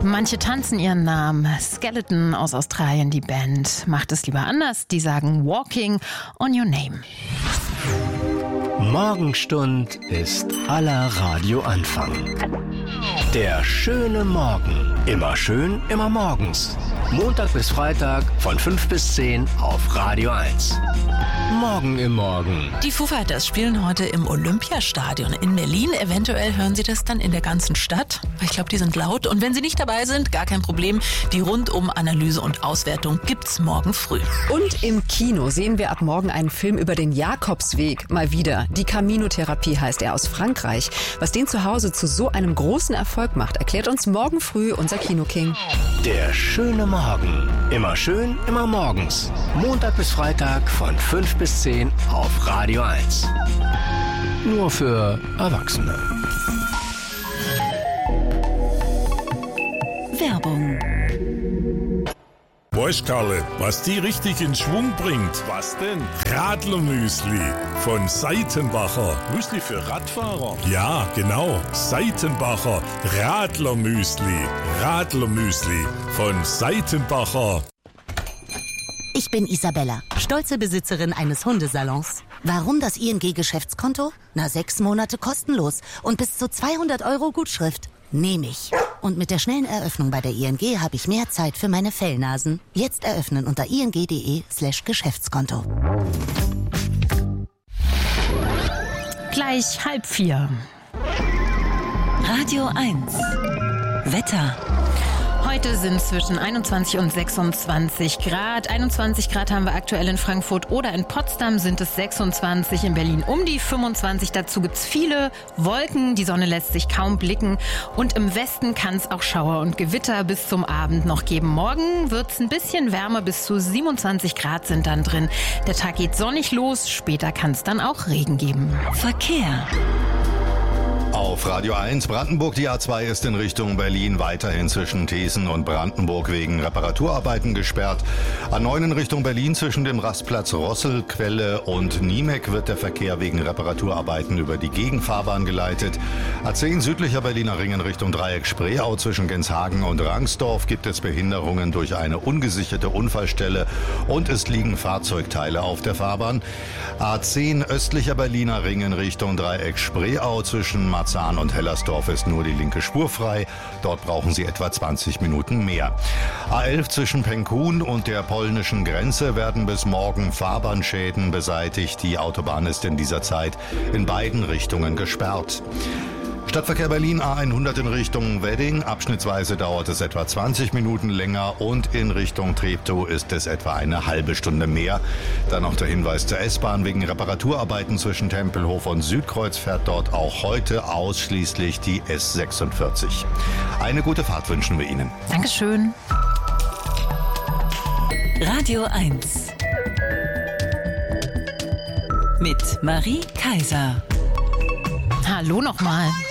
Manche tanzen ihren Namen. Skeleton aus Australien, die Band, macht es lieber anders. Die sagen Walking on Your Name. Morgenstund ist aller Radioanfang. Der schöne Morgen. Immer schön, immer morgens. Montag bis Freitag von 5 bis 10 auf Radio 1. Morgen im Morgen. Die Foo Fighters spielen heute im Olympiastadion in Berlin. Eventuell hören Sie das dann in der ganzen Stadt, weil ich glaube, die sind laut. Und wenn Sie nicht dabei sind, gar kein Problem. Die Rundum-Analyse und Auswertung gibt's morgen früh. Und im Kino sehen wir ab morgen einen Film über den Jakobsweg. Mal wieder. Die Camino-Therapie heißt er, aus Frankreich. Was den zu Hause zu so einem großen Erfolg macht, erklärt uns morgen früh unser Kinoking. Der schöne Morgen. Immer schön, immer morgens. Montag bis Freitag von 5 bis 10 auf Radio 1. Nur für Erwachsene. Werbung. Weißt Karle, was die richtig in Schwung bringt? Was denn? Radlermüsli von Seitenbacher. Müsli für Radfahrer? Ja, genau. Seitenbacher Radlermüsli. Radlermüsli von Seitenbacher. Ich bin Isabella, stolze Besitzerin eines Hundesalons. Warum das ING-Geschäftskonto? 6 Monate kostenlos und bis zu 200 € Gutschrift. Nehme ich. Und mit der schnellen Eröffnung bei der ING habe ich mehr Zeit für meine Fellnasen. Jetzt eröffnen unter ing.de/Geschäftskonto. Gleich 3:30. Radio 1. Wetter. Heute sind zwischen 21 und 26 Grad. 21 Grad haben wir aktuell in Frankfurt oder in Potsdam sind es 26, in Berlin um die 25. Dazu gibt's viele Wolken, die Sonne lässt sich kaum blicken und im Westen kann es auch Schauer und Gewitter bis zum Abend noch geben. Morgen wird's ein bisschen wärmer, bis zu 27 Grad sind dann drin. Der Tag geht sonnig los, später kann es dann auch Regen geben. Verkehr. Auf Radio 1 Brandenburg, die A2 ist in Richtung Berlin weiterhin zwischen Thesen und Brandenburg wegen Reparaturarbeiten gesperrt. A9 in Richtung Berlin zwischen dem Rastplatz Rosselquelle und Niemek wird der Verkehr wegen Reparaturarbeiten über die Gegenfahrbahn geleitet. A10 südlicher Berliner Ring in Richtung Dreieck Spreeau zwischen Genshagen und Rangsdorf gibt es Behinderungen durch eine ungesicherte Unfallstelle und es liegen Fahrzeugteile auf der Fahrbahn. A10 östlicher Berliner Ring in Richtung Dreieck Spreeau zwischen Marzahn und Hellersdorf ist nur die linke Spur frei. Dort brauchen Sie etwa 20 Minuten mehr. A11 zwischen Penkun und der polnischen Grenze werden bis morgen Fahrbahnschäden beseitigt. Die Autobahn ist in dieser Zeit in beiden Richtungen gesperrt. Stadtverkehr Berlin A100 in Richtung Wedding. Abschnittsweise dauert es etwa 20 Minuten länger und in Richtung Treptow ist es etwa eine halbe Stunde mehr. Dann noch der Hinweis zur S-Bahn. Wegen Reparaturarbeiten zwischen Tempelhof und Südkreuz fährt dort auch heute ausschließlich die S46. Eine gute Fahrt wünschen wir Ihnen. Dankeschön. Radio 1. Mit Marie Kaiser. Hallo nochmal.